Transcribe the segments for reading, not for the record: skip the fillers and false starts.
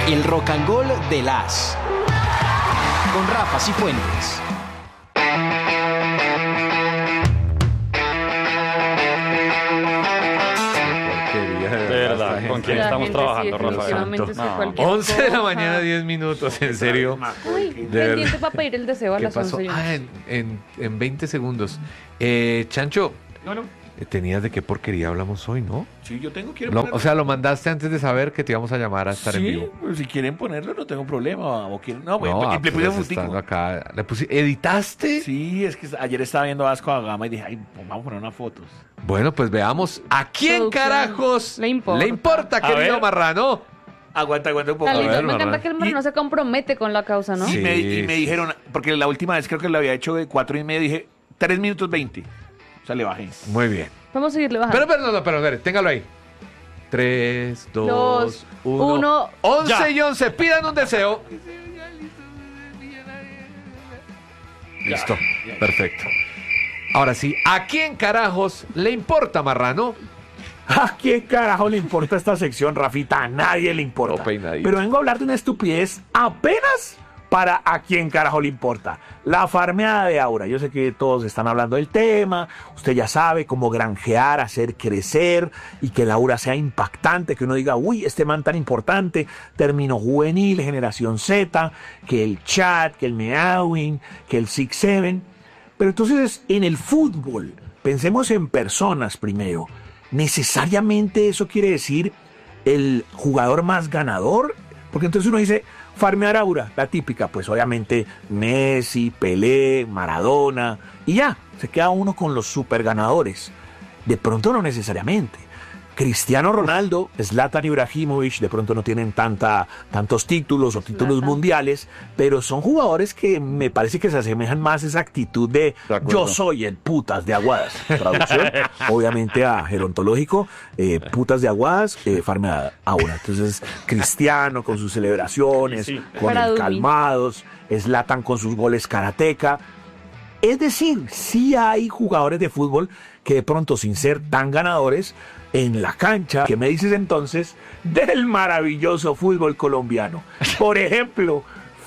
El Rock and Roll de las con Rafa Cifuentes. De verdad, ¿con quién estamos trabajando, Rafael? 11 de la mañana, 10 minutos, en serio. Uy, pendiente para pedir el deseo a ¿Qué las pasó? 11. Ah, en 20 segundos. Chancho, tenías de qué porquería hablamos hoy, ¿no? Sí, yo tengo, quiero O sea, lo mandaste antes de saber que te íbamos a llamar a estar en vivo. Pues, si quieren ponerlo, no tengo problema. O quieren, no, No, le puse un pues, futico. estando acá, ¿editaste? Sí, es que ayer estaba viendo Vasco da Gama y dije, ay, pues vamos a poner unas fotos. Bueno, pues veamos a quién Producción. carajos Le importa. querido ver. Marrano. Aguanta un poco. Tan lindo, ver, me encanta Marrano. que el Marrano se compromete con la causa, ¿no? Sí. Y me dijeron, porque la última vez creo que lo había hecho de 4:30, dije 3 minutos 20. O sea, le bajé. Muy bien. Vamos a seguirle bajando. Pero, espere, téngalo ahí. 3, 2, Dos, 1. uno. 11 Ya. y 11, pidan un deseo. Listo, perfecto. Ahora sí, ¿a quién carajos le importa, Marrano? ¿A quién carajo le importa esta sección, Rafita? A nadie le importa. No, peinadito. Pero vengo a hablar de una estupidez apenas para a quién carajo le importa. La farmeada de Aura. Yo sé que todos están hablando del tema. Usted ya sabe cómo granjear, hacer crecer y que la Aura sea impactante. Que uno diga, uy, este man tan importante. Término juvenil, generación Z, que el chat, que el meowing, que el 6-7. Pero entonces en el fútbol, pensemos en personas primero. ¿Necesariamente eso quiere decir el jugador más ganador? Porque entonces uno dice, farmear Aura, la típica, pues obviamente Messi, Pelé, Maradona, y ya, se queda uno con los super ganadores. De pronto no necesariamente. Cristiano Ronaldo, Zlatan Ibrahimovic, de pronto no tienen tantos títulos o títulos mundiales, pero son jugadores que me parece que se asemejan más a esa actitud de acuerdo. yo soy el putas de Aguadas. Traducción, obviamente a gerontológico, putas de Aguadas, farmeada Aura. Entonces, Cristiano con sus celebraciones, Sí. con Para el dormir. calmados, Zlatan con sus goles karateca. Es decir, sí hay jugadores de fútbol que de pronto sin ser tan ganadores en la cancha. ¿Qué me dices entonces del maravilloso fútbol colombiano? Por ejemplo,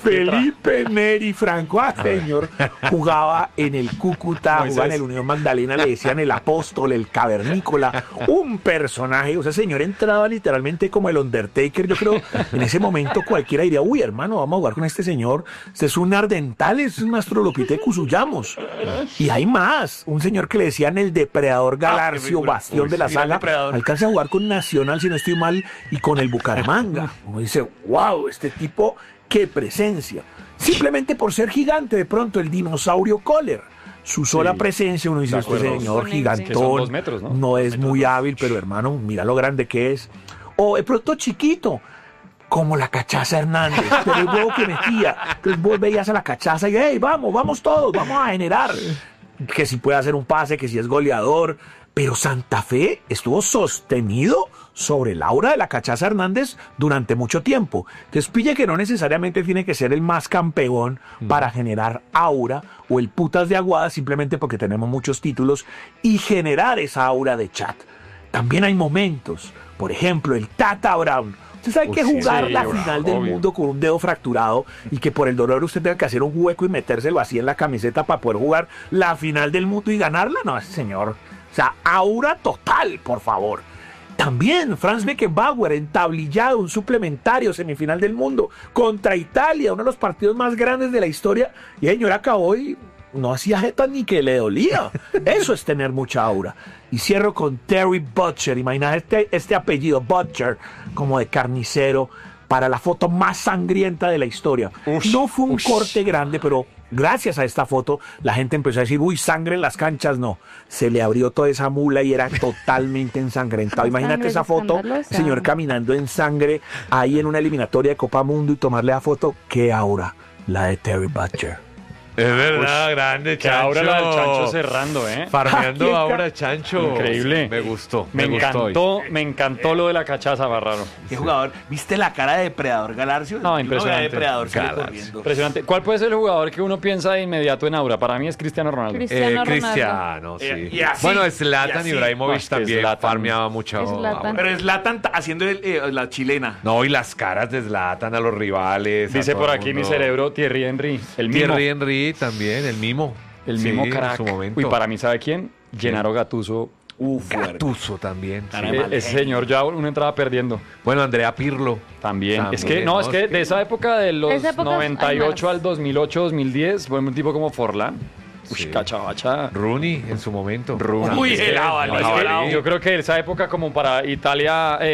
Felipe Neri Franco, señor, jugaba en el Cúcuta, jugaba en el Unión Magdalena, le decían el apóstol, el cavernícola, un personaje, o sea, señor entraba literalmente como el Undertaker. Yo creo, en ese momento cualquiera diría, uy, hermano, vamos a jugar con este señor, este es un Ardental, es un Astrolopithecus huyamos. Y hay más, un señor que le decían el depredador Galarcio, bastión de la sí, el saga, depredador. alcanza a jugar con Nacional, si no estoy mal, y con el Bucaramanga. Uno dice, wow, este tipo, qué presencia. Simplemente por ser gigante, de pronto el dinosaurio Kohler. Su sola presencia, uno dice, De este acuerdo. señor Que son Que son gigantón, 2 metros, ¿no? no es muy hábil, pero hermano, mira lo grande que es. O de pronto chiquito, como la Cachaza Hernández, pero el huevo que metía. Entonces vos veías a la Cachaza y, hey, vamos todos, vamos a generar. Que si puede hacer un pase, que si es goleador. Pero Santa Fe estuvo sostenido sobre el aura de la Cachaza Hernández durante mucho tiempo. Entonces pille que no necesariamente tiene que ser el más campeón para generar aura o el putas de Aguada simplemente porque tenemos muchos títulos y generar esa aura de chat. También hay momentos, por ejemplo, el Tata Brown. Usted sabe que jugar sí, la obvio. final del mundo con un dedo fracturado y que por el dolor usted tenga que hacer un hueco y metérselo así en la camiseta para poder jugar la final del mundo y ganarla. No, ese señor. O sea, aura total, por favor. También Franz Beckenbauer entablillado, un suplementario semifinal del mundo contra Italia, uno de los partidos más grandes de la historia. Y el señor acabó y no hacía jeta ni que le dolía. Eso es tener mucha aura. Y cierro con Terry Butcher. Imagínate este apellido, Butcher, como de carnicero, para la foto más sangrienta de la historia. No fue un corte grande, pero gracias a esta foto la gente empezó a decir, uy, sangre en las canchas. No, se le abrió toda esa mula y era totalmente ensangrentado. Imagínate Sangre esa foto, escandalosa. señor caminando en sangre ahí en una eliminatoria de Copa Mundo y tomarle la foto. Qué aura la de Terry Butcher. Es verdad, grande, Que Chancho. Aura la del Chancho cerrando, ¿eh? Farmeando Aura, Chancho. Increíble. Me gustó. Me encantó lo de la cachaza, Barraro. ¿Qué jugador? ¿Viste la cara de Depredador Galarcio? No, impresionante. Depredador Galarcio. Impresionante. ¿Cuál puede ser el jugador que uno piensa de inmediato en Aura? Para mí es Cristiano Ronaldo. Cristiano, sí. Y así, bueno, Zlatan y así. Ibrahimovic No, es que también Zlatan- farmeaba mucho. Zlatan. Pero Zlatan haciendo la chilena. No, y las caras de Zlatan a los rivales. Dice a todo por el aquí mi mundo. cerebro Thierry Henry. El mismo. Thierry Henry también, el mimo. El Sí, mismo en crack. su momento. Uy, para mí, ¿sabe quién? Gennaro Gattuso. Gattuso también. sí. Ese señor ya uno entraba perdiendo. Bueno, Andrea Pirlo. También. Es que, También, no, ¿no? es que de esa época de los Esa época hay 98 más. al 2008, 2010, fue un tipo como Forlán. Uy, Sí. cachabacha. Rooney en su momento. Rooney. Uy, Es que- helado, no, es que yo creo que esa época como para Italia,